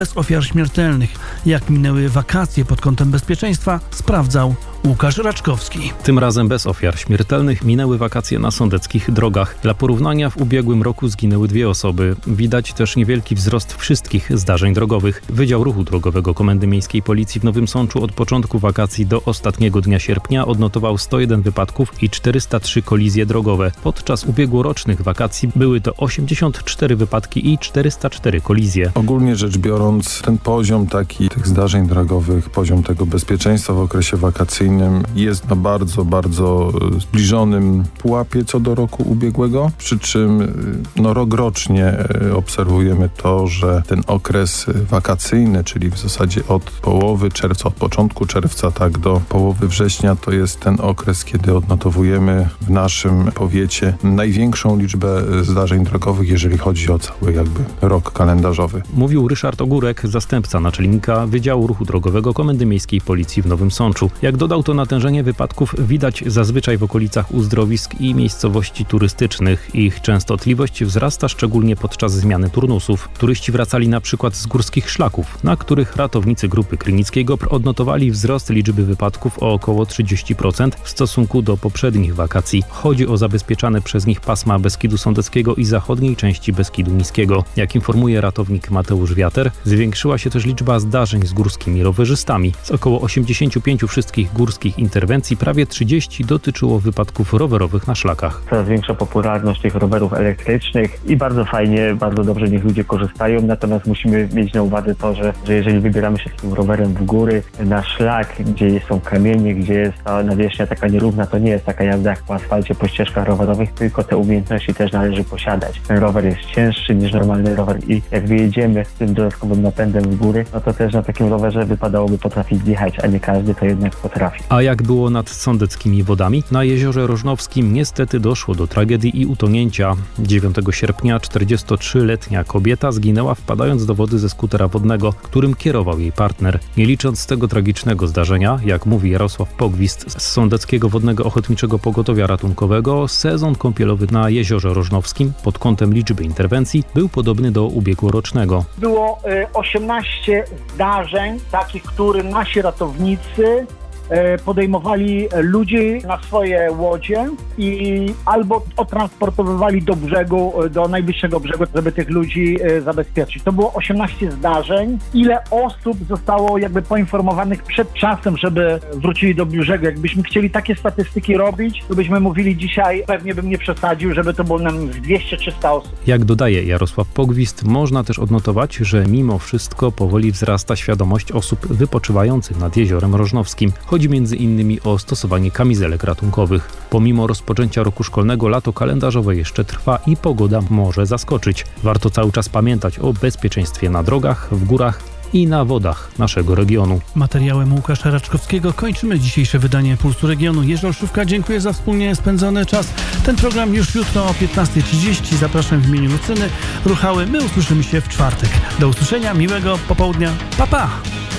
Bez ofiar śmiertelnych. Jak minęły wakacje pod kątem bezpieczeństwa, sprawdzał Łukasz Raczkowski. Tym razem bez ofiar śmiertelnych minęły wakacje na sądeckich drogach. Dla porównania w ubiegłym roku zginęły 2 osoby. Widać też niewielki wzrost wszystkich zdarzeń drogowych. Wydział Ruchu Drogowego Komendy Miejskiej Policji w Nowym Sączu od początku wakacji do ostatniego dnia sierpnia odnotował 101 wypadków i 403 kolizje drogowe. Podczas ubiegłorocznych wakacji były to 84 wypadki i 404 kolizje. Ogólnie rzecz biorąc, ten poziom tych zdarzeń drogowych, poziom tego bezpieczeństwa w okresie wakacyjnym jest na bardzo, bardzo zbliżonym pułapie co do roku ubiegłego, przy czym rokrocznie obserwujemy to, że ten okres wakacyjny, czyli w zasadzie od połowy czerwca, od początku czerwca tak do połowy września, to jest ten okres, kiedy odnotowujemy w naszym powiecie największą liczbę zdarzeń drogowych, jeżeli chodzi o cały rok kalendarzowy. Mówił Ryszard Ogórek, zastępca naczelnika Wydziału Ruchu Drogowego Komendy Miejskiej Policji w Nowym Sączu. Jak dodał, to natężenie wypadków widać zazwyczaj w okolicach uzdrowisk i miejscowości turystycznych. Ich częstotliwość wzrasta szczególnie podczas zmiany turnusów. Turyści wracali na przykład z górskich szlaków, na których ratownicy Grupy Krynickiej GOPR odnotowali wzrost liczby wypadków o około 30% w stosunku do poprzednich wakacji. Chodzi o zabezpieczane przez nich pasma Beskidu Sądeckiego i zachodniej części Beskidu Niskiego. Jak informuje ratownik Mateusz Wiater, zwiększyła się też liczba zdarzeń z górskimi rowerzystami. Z około 85 wszystkich górskich interwencji prawie 30 dotyczyło wypadków rowerowych na szlakach. Coraz większa popularność tych rowerów elektrycznych i bardzo fajnie, bardzo dobrze niech ludzie korzystają, natomiast musimy mieć na uwadze to, że jeżeli wybieramy się z tym rowerem w góry, na szlak, gdzie są kamienie, gdzie jest ta nawierzchnia taka nierówna, to nie jest taka jazda jak po asfalcie, po ścieżkach rowerowych, tylko te umiejętności też należy posiadać. Ten rower jest cięższy niż normalny rower i jak wyjedziemy z tym dodatkowym napędem w góry, no to też na takim rowerze wypadałoby potrafić zjechać, a nie każdy to jednak potrafi. A jak było nad sądeckimi wodami? Na Jeziorze Rożnowskim niestety doszło do tragedii i utonięcia. 9 sierpnia 43-letnia kobieta zginęła wpadając do wody ze skutera wodnego, którym kierował jej partner. Nie licząc tego tragicznego zdarzenia, jak mówi Jarosław Pogwist z Sądeckiego Wodnego Ochotniczego Pogotowia Ratunkowego, sezon kąpielowy na Jeziorze Rożnowskim pod kątem liczby interwencji był podobny do ubiegłorocznego. Było 18 zdarzeń, takich, którym nasi ratownicy podejmowali ludzi na swoje łodzie i albo odtransportowywali do brzegu, do najbliższego brzegu, żeby tych ludzi zabezpieczyć. To było 18 zdarzeń. Ile osób zostało poinformowanych przed czasem, żeby wrócili do brzegu? Jakbyśmy chcieli takie statystyki robić, to byśmy mówili dzisiaj, pewnie bym nie przesadził, żeby to było nam 200-300 osób. Jak dodaje Jarosław Pogwist, można też odnotować, że mimo wszystko powoli wzrasta świadomość osób wypoczywających nad Jeziorem Rożnowskim. Chodzi między innymi o stosowanie kamizelek ratunkowych. Pomimo rozpoczęcia roku szkolnego lato kalendarzowe jeszcze trwa i pogoda może zaskoczyć. Warto cały czas pamiętać o bezpieczeństwie na drogach, w górach i na wodach naszego regionu. Materiałem Łukasza Raczkowskiego kończymy dzisiejsze wydanie Pulsu Regionu. Jerzy Olszówka, dziękuję za wspólnie spędzony czas. Ten program już jutro o 15:30. Zapraszam w imieniu Lucyny Ruchały. My usłyszymy się w czwartek. Do usłyszenia, miłego popołudnia. Pa, pa!